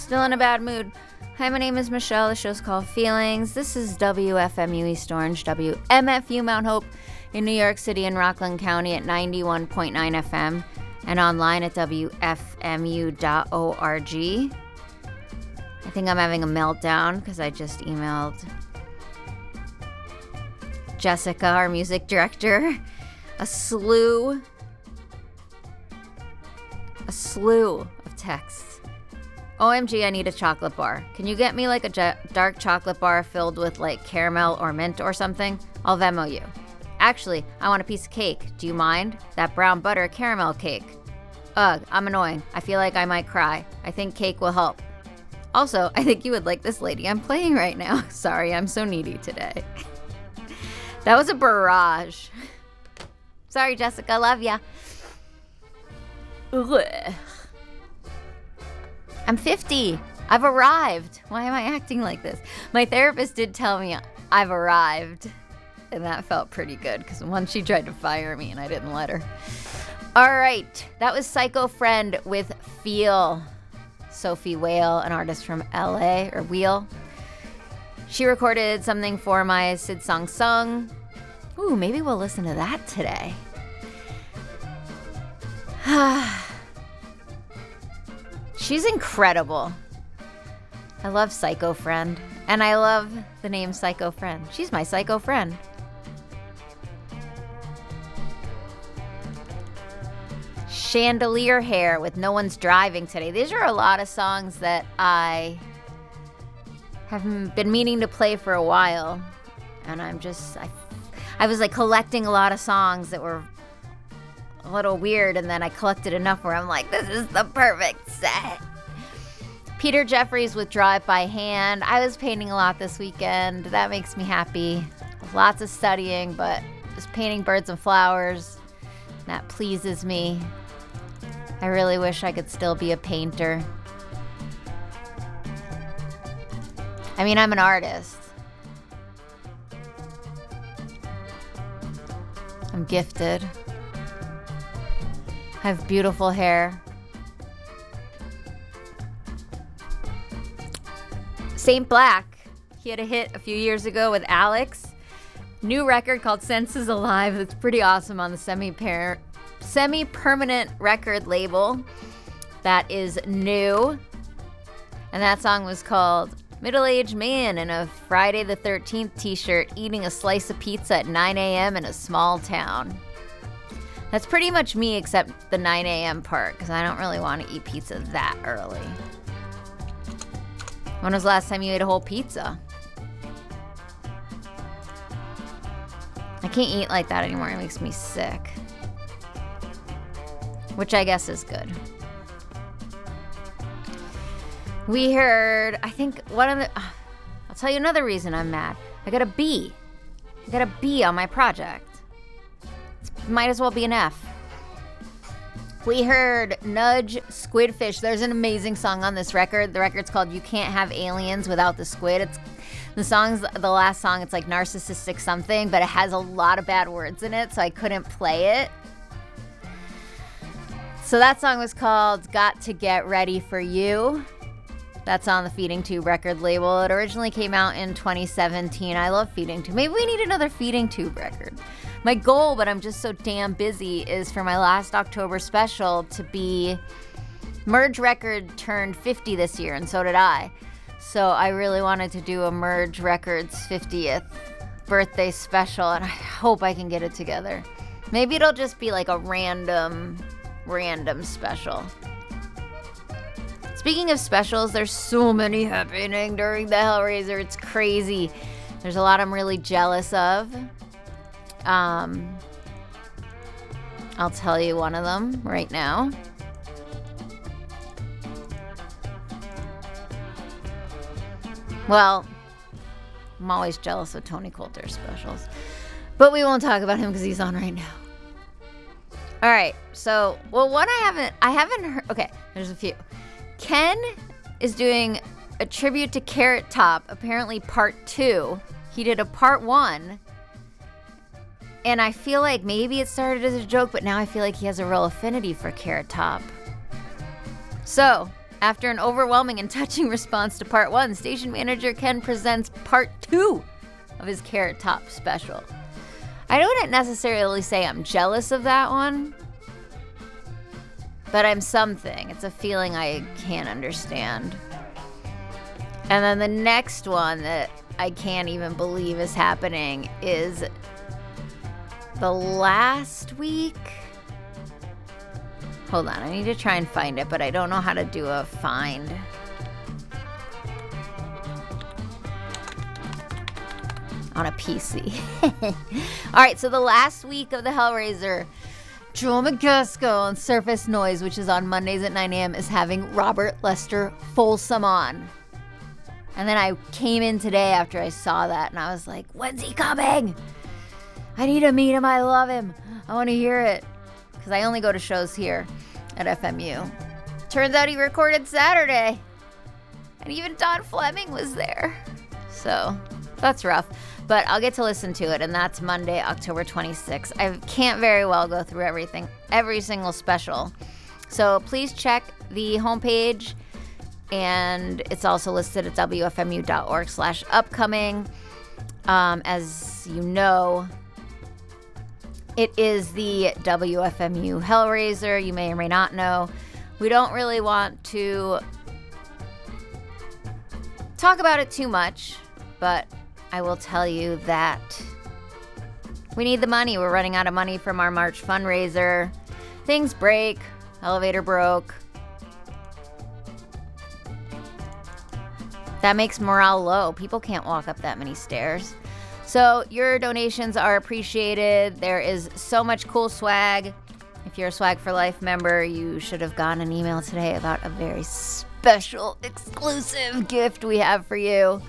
Still in a bad mood. Hi, my name is Michelle. The show's called Feelings. This is WFMU East Orange, WMFU Mount Hope in New York City and Rockland County at 91.9 FM and online at WFMU.org. I think I'm having a meltdown because I just emailed Jessica, our music director, a slew of texts. OMG, I need a chocolate bar. Can you get me like a dark chocolate bar filled with like caramel or mint or something? I'll Venmo you. Actually, I want a piece of cake. Do you mind? That brown butter caramel cake. Ugh, I'm annoying. I feel like I might cry. I think cake will help. Also, I think you would like this lady I'm playing right now. Sorry, I'm so needy today. That was a barrage. Sorry, Jessica. Love ya. Ugh. I'm 50. I've arrived. Why am I acting like this? My therapist did tell me I've arrived. And that felt pretty good because once she tried to fire me and I didn't let her. All right. That was Psycho Friend with Feel. Sophie Whale, an artist from LA, or Wheel. She recorded something for my Sid Song Sung. Ooh, maybe we'll listen to that today. She's incredible. I love Psycho Friend. And I love the name Psycho Friend. She's my psycho friend. Chandelier Hair with No One's Driving Today. These are a lot of songs that I have been meaning to play for a while. And I was like collecting a lot of songs that were a little weird, and then I collected enough where I'm like, this is the perfect set. Peter Jeffries with Draw It By Hand. I was painting a lot this weekend. That makes me happy. Lots of studying, but just painting birds and flowers. That pleases me. I really wish I could still be a painter. I mean, I'm an artist. I'm gifted. I have beautiful hair. Saint Black. He had a hit a few years ago with Alex. New record called Senses Alive. It's pretty awesome on the semi-permanent record label. That is new. And that song was called Middle-Aged Man in a Friday the 13th t-shirt eating a slice of pizza at 9 a.m. in a small town. That's pretty much me except the 9 a.m. part because I don't really want to eat pizza that early. When was the last time you ate a whole pizza? I can't eat like that anymore. It makes me sick. Which I guess is good. We heard, I think I'll tell you another reason I'm mad. I got a B on my project. Might as well be an F. We heard Nudge Squidfish. There's an amazing song on this record. The record's called You Can't Have Aliens Without the Squid. The last song, it's like narcissistic something, but it has a lot of bad words in it, so I couldn't play it. So that song was called Got to Get Ready for You. That's on the Feeding Tube record label. It originally came out in 2017. I love Feeding Tube. Maybe we need another Feeding Tube record. My goal, but I'm just so damn busy, is for my last October special to be... Merge Record turned 50 this year, and so did I. So I really wanted to do a Merge Records 50th birthday special, and I hope I can get it together. Maybe it'll just be like a random special. Speaking of specials, there's so many happening during the Hellraiser. It's crazy. There's a lot I'm really jealous of. I'll tell you one of them right now. Well, I'm always jealous of Tony Coulter's specials. But we won't talk about him because he's on right now. All right. So, one I haven't heard. Okay, there's a few. Ken is doing a tribute to Carrot Top, apparently part 2. He did a part 1. And I feel like maybe it started as a joke, but now I feel like he has a real affinity for Carrot Top. So, After an overwhelming and touching response to part 1, station manager Ken presents part 2 of his Carrot Top special. I don't necessarily say I'm jealous of that one, but I'm something. It's a feeling I can't understand. And then the next one that I can't even believe is happening is the last week. Hold on, I need to try and find it, but I don't know how to do a find. On a PC. All right, so the last week of the Hellraiser, Joe McGuskill on Surface Noise, which is on Mondays at 9 a.m., is having Robert Lester Folsom on. And then I came in today after I saw that, and I was like, when's he coming? I need to meet him. I love him. I want to hear it. Because I only go to shows here at FMU. Turns out he recorded Saturday. And even Don Fleming was there. So that's rough. But I'll get to listen to it, and that's Monday, October 26th. I can't very well go through everything, every single special. So please check the homepage, and it's also listed at wfmu.org/upcoming. As you know, it is the WFMU Hellraiser. You may or may not know. We don't really want to talk about it too much, but I will tell you that we need the money. We're running out of money from our March fundraiser. Things break. Elevator broke. That makes morale low. People can't walk up that many stairs. So your donations are appreciated. There is so much cool swag. If you're a Swag for Life member, you should have gotten an email today about a very special, exclusive gift we have for you.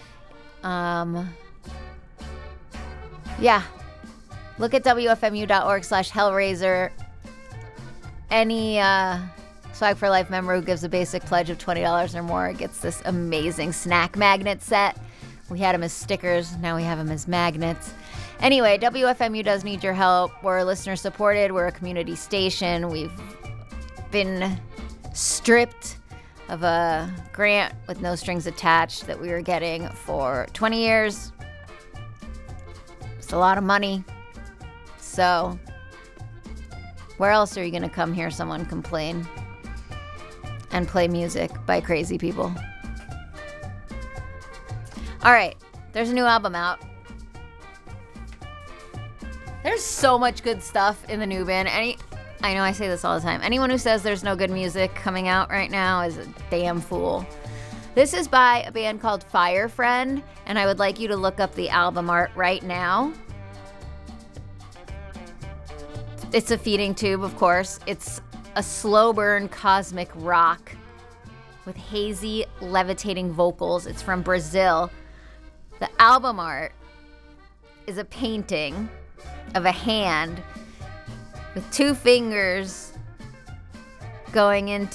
Yeah. Look at wfmu.org/Hellraiser. Any Swag for Life member who gives a basic pledge of $20 or more gets this amazing snack magnet set. We had them as stickers. Now we have them as magnets. Anyway, WFMU does need your help. We're listener supported. We're a community station. We've been stripped of a grant with no strings attached that we were getting for 20 years. It's a lot of money. So where else are you going to come hear someone complain and play music by crazy people? All right, there's a new album out. There's so much good stuff in the new band. I know I say this all the time. Anyone who says there's no good music coming out right now is a damn fool. This is by a band called Fire Friend, and I would like you to look up the album art right now. It's a feeding tube, of course. It's a slow burn cosmic rock with hazy, levitating vocals. It's from Brazil. The album art is a painting of a hand with two fingers going into